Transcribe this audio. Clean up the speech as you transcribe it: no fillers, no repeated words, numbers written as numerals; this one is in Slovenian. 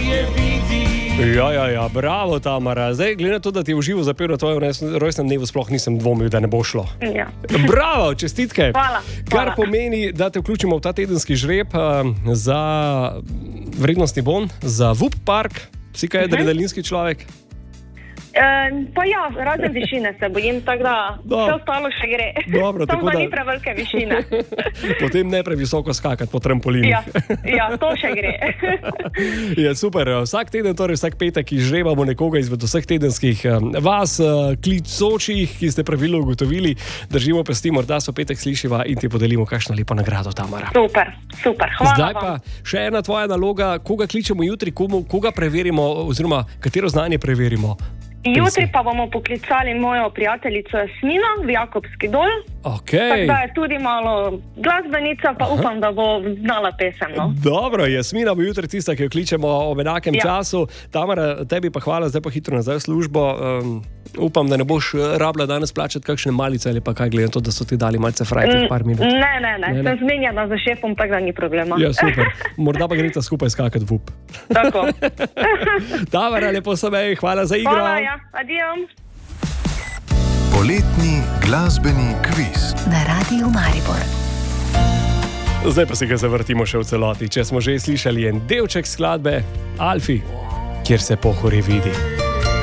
je vidi. Ja, bravo Tamara. Zdaj, glede na to, da ti je v živo zapel na tvojem rojstnem dnevu, sploh nisem dvomil, da ne bo šlo. Ja. Bravo, čestitke. Hvala. Kar pomeni, da te vključimo v ta tedenski žreb za vrednostni bon, za VUP park. Si kaj adrenalinski človek? Pa ja, razen višine se bojim, tako da vse ostalo še gre. Dobro, samo da ni prevelike višine. Potem ne previsoko skakati po trampolinih. Ja, to še gre. Je super. Vsak teden, torej vsak petek izžrebamo nekoga izmed vseh tedenskih vas, klicočih, ki ste pravilno ugotovili. Držimo pesti, morda so petek slišiva in ti podelimo kakšno lepo nagrado, Tamara. Super, hvala. Zdaj pa še ena tvoja naloga, koga kličemo jutri, koga preverimo oziroma katero znanje preverimo. Jutri pa bomo poklicali mojo prijateljico Jasmino v Jakobski dol. Okay. Tako da je tudi malo glasbenica, pa upam, da bo znala pesem. No? Dobro, Jasmina bo jutri tista, ki jo kličemo ob enakem času. Tamara, tebi pa hvala, zdaj pa hitro nazaj v službo. Upam, da ne boš rabila danes plačati kakšne malice ali pa kaj, glede na to, da so ti dali malce frajtih par minut. Ne. Sem zmenjena za šefom, tako da ni problema. Ja, super. Morda pa gresta skupaj skakati VUP. Tako. Tamara, lepo se mej, hvala za igro. Hvala, ja. Adijo. Poletni glasbeni kviz na Radiu Maribor. Zdaj pa si ga zavrtimo še v celoti. Če smo že slišali en delček skladbe Alfi, kjer se pohori vidi.